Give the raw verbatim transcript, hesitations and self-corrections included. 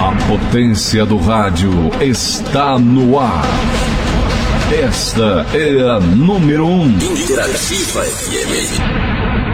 A potência do rádio está no ar. Esta é a número um. Interativa F M.